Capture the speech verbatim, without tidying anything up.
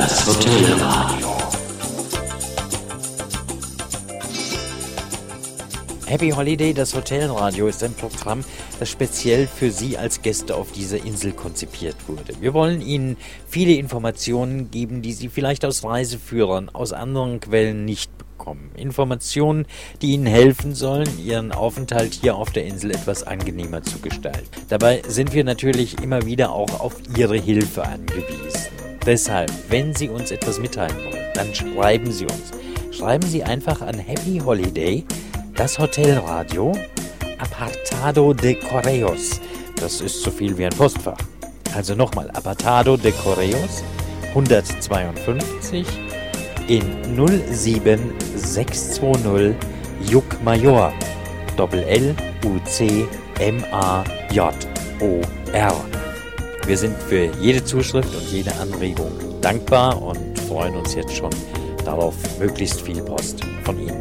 Das Hotelradio. Happy Holiday, das Hotelradio, ist ein Programm, das speziell für Sie als Gäste auf dieser Insel konzipiert wurde. Wir wollen Ihnen viele Informationen geben, die Sie vielleicht aus Reiseführern, aus anderen Quellen nicht bekommen. Informationen, die Ihnen helfen sollen, Ihren Aufenthalt hier auf der Insel etwas angenehmer zu gestalten. Dabei sind wir natürlich immer wieder auch auf Ihre Hilfe angewiesen. Deshalb, wenn Sie uns etwas mitteilen wollen, dann schreiben Sie uns. Schreiben Sie einfach an Happy Holiday, das Hotelradio, Apartado de Correos. Das ist so viel wie ein Postfach. Also nochmal, Apartado de Correos, hundertzweiundfünfzig in null sieben sechs zwei null Ucmayor. Doppel L U C M A J O R. Wir sind für jede Zuschrift und jede Anregung dankbar und freuen uns jetzt schon darauf, möglichst viel Post von Ihnen